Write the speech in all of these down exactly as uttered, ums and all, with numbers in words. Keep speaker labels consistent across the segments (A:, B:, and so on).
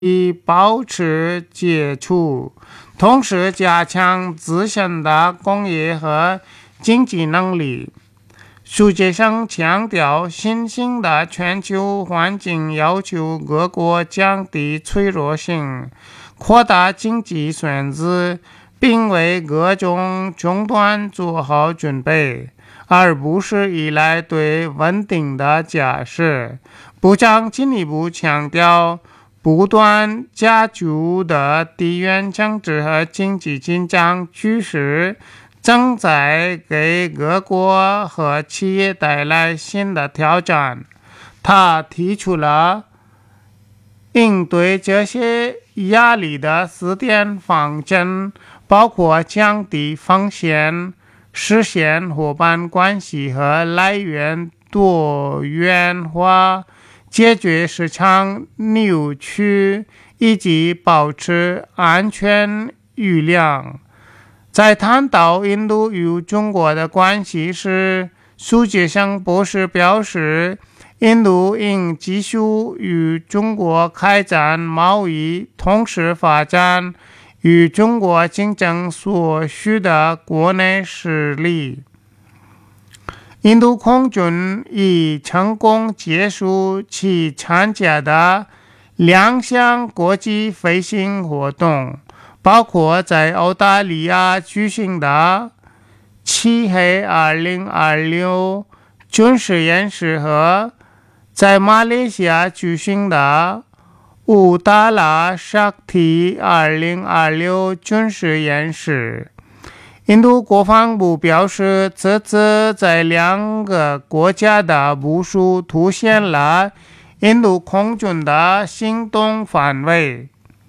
A: 保持接触，同时加强自身的工业和经济能力。书记上强调，新兴的全球环境要求各国降低脆弱性，扩大经济选择，并为各种终端做好准备，而不是依赖对稳定的假设。部长进一步强调，不断加剧的地缘政治和经济紧张局势正在给各国和企业带来新的挑战。他提出了应对这些压力的四点方针，包括降低风险、实现伙伴关系和来源多元化、解决市场扭曲以及保持安全余量。在谈到印度与中国的关系时，书记上博士表示，印度应继续与中国开展贸易，同时发展与中国竞争所需的国内实力。印度空军已成功结束其参加的两项国际飞行活动，包括在澳大利亚举行的漆黑二零二六军事演习和在马来西亚举行的乌达拉沙提二零二六军事演习。印度国防部表示，这次在两个国家的部署凸显了印度空军的行动范围、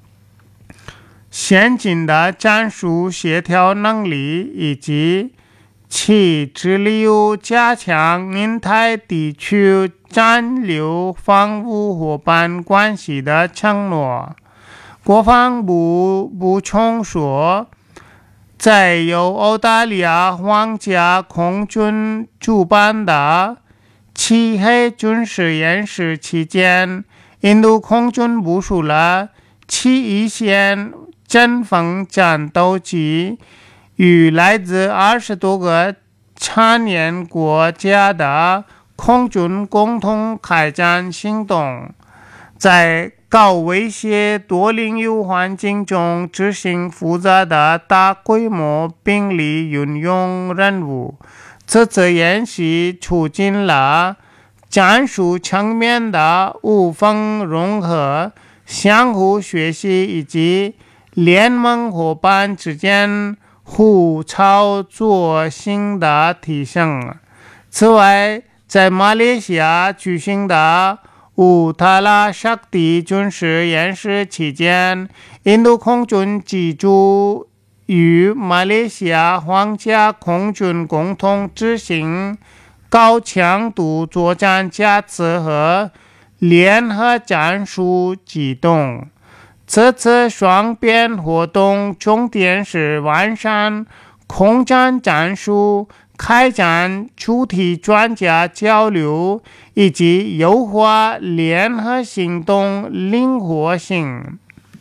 A: 先进的战术协调能力以及其致力于加强印太地区战略防务伙伴关系的承诺。国防部补充说，在由澳大利亚皇家空军主办的漆黑军事演习期间，印度空军部署了七一线阵风战斗机，与来自二十多个参演国家的空军共同开展行动，在高威胁多领域环境中执行复杂的大规模兵力运用任务。这次演习促进了战术层面的无缝融合、相互学习以及联盟伙伴之间互操作性的提升。此外，在马来西亚举行的乌塔拉沙提军事演习期间，印度空军机组与马来西亚皇家空军共同执行高强度作战架次和联合战术机动。这次双边活动重点是完善空战战术、开展主题专家交流以及优化联合行动灵活性。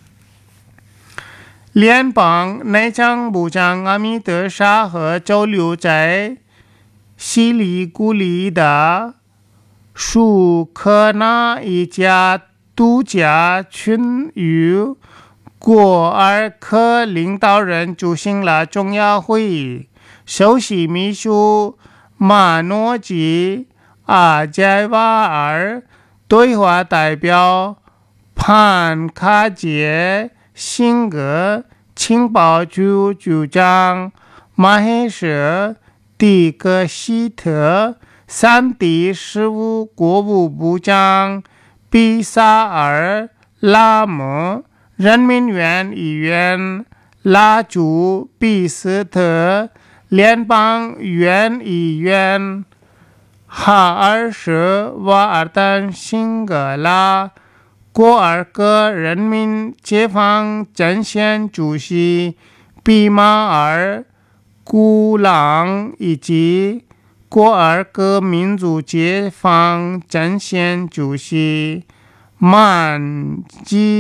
A: 联邦内政部长阿米德沙和周六在西里古里的舒克纳一家度假村与果尔克领导人举行了重要会议。首席秘书马诺吉阿加瓦尔、对华代表潘卡杰辛格、情报局局长马黑舍迪格希特、三地事务国务部长比萨尔拉姆、人民院议员拉朱比斯特、联邦院议员哈尔什瓦尔丹辛格拉、果尔戈人民解放阵线主席比马尔古朗以及果尔戈民族解放阵线主席曼基